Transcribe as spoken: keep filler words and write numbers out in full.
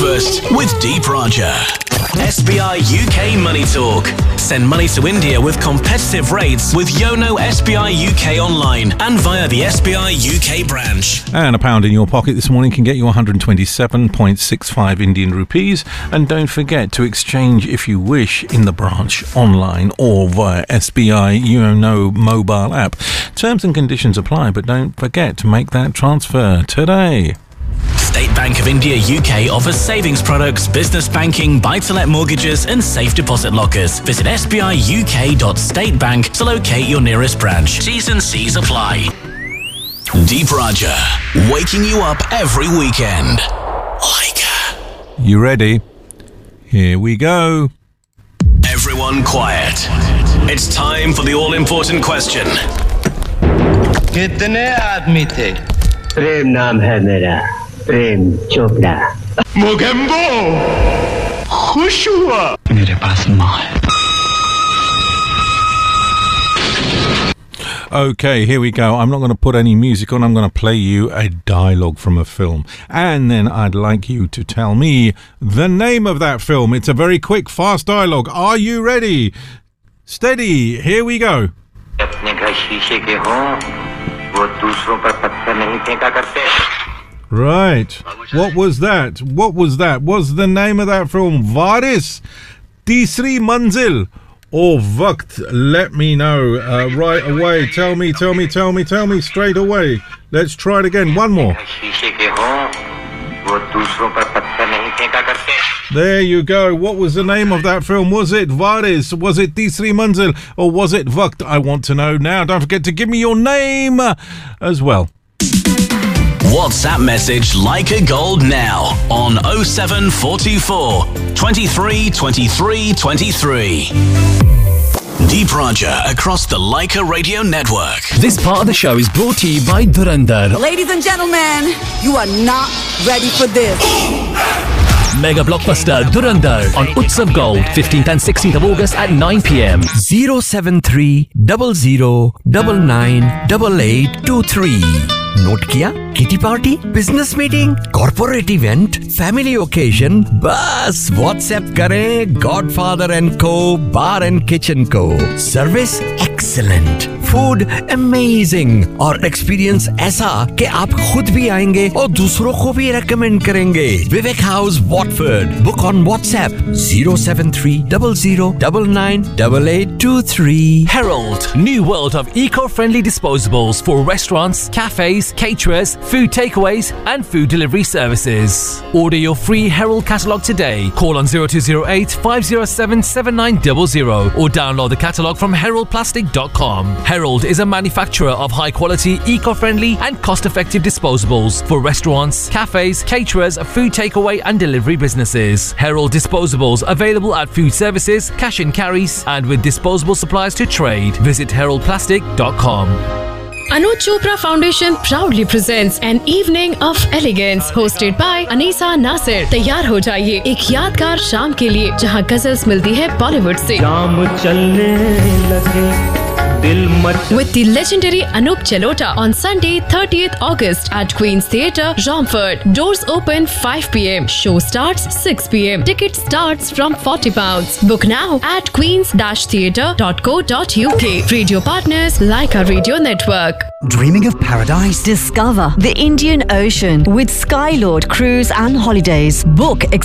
breakfast with Deep Raja. S B I U K Money Talk. Send money to India with competitive rates with Yono S B I U K online and via the S B I U K branch. And a pound in your pocket this morning can get you one hundred twenty-seven point six five Indian rupees. And don't forget to exchange if you wish in the branch, online or via S B I Yono mobile app. Terms and conditions apply, but don't forget to make that transfer today. State Bank of India U K offers savings products, business banking, buy-to-let mortgages and safe deposit lockers. Visit s b i u k dot state bank to locate your nearest branch. T's and C's apply. Deep Raja, waking you up every weekend. Like. You ready? Here we go. Everyone quiet. It's time for the all-important question. कितने आदमी थे? प्रेम नाम है मेरा, प्रेम चोपड़ा। मोगेम्बो, खुश हुआ। मेरे पास माँ है। Okay, here we go. I'm not going to put any music on. I'm going to play you a dialogue from a film. And then I'd like you to tell me the name of that film. It's a very quick, fast dialogue. Are you ready? Steady. Here we go. अपने घर शीशे के हों, वो दूसरों पर पत्थर नहीं फेंका करते. Right. What was that? What was that? What's the name of that film? Varis, Tisri Manzil, or Vakt? Let me know uh, right away. Tell me, tell me, tell me, tell me straight away. Let's try it again. One more. There you go. What was the name of that film? Was it Varis? Was it Tisri Manzil? Or was it Vakt? I want to know now. Don't forget to give me your name as well. WhatsApp message Leica Gold now on oh seven four two four, twenty-three, twenty-three, twenty-three. Deep Raja across the Leica radio network. This part of the show is brought to you by Dhurandhar. Ladies and gentlemen, you are not ready for this. Mega blockbuster Dhurandhar on Utsav Gold, fifteenth and sixteenth of August at nine p.m. zero seven three zero zero nine nine eight eight two three. Note किया? Kitty party, business meeting, corporate event, family occasion, बस WhatsApp करें godfather and को बार and kitchen को. Service excellent, food amazing और experience ऐसा कि आप खुद भी आएंगे और दूसरों को भी रेकमेंड करेंगे. विवेक house Watford. Book on WhatsApp zero seven three zero zero nine nine eight eight two three. Herald, new world of eco-friendly disposables for restaurants, cafes, caterers, food takeaways and food delivery services. Order your free Herald catalogue today. Call on zero two zero eight five zero seven seven nine zero zero or download the catalogue from herald plastic dot com. Herald is a manufacturer of high quality, eco-friendly and cost-effective disposables for restaurants, cafes, caterers, food takeaway and delivery businesses. Herald disposables available at food services, cash and carries and with disposable suppliers to trade. Visit herald plastic dot com. Anuj Chopra Foundation proudly presents an evening of elegance hosted by Anisa Nasir. तैयार हो जाइए एक यादगार शाम के लिए जहां गजल्स मिलती है बॉलीवुड से. शाम चलने लगे दिल much. With the legendary Anup Jalota on Sunday thirtieth August at Queen's Theatre, Romford. Doors open five p.m. Show starts six p.m. Ticket starts from forty pounds. Book now at queens dash theatre dot co dot uk. Radio partners Leica Radio Network. Dreaming of paradise? Discover the Indian Ocean with Skylord Cruise and Holidays. Book